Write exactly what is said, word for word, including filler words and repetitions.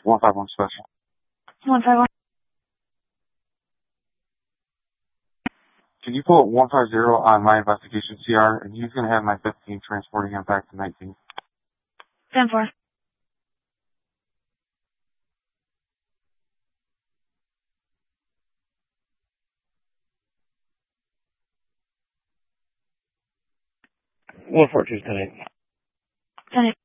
one five one special. one five one. Can you pull one five zero on my investigation C R, and he's going to have my fifteen transporting him back to nineteen. ten four. one four two, ten eight. ten eight.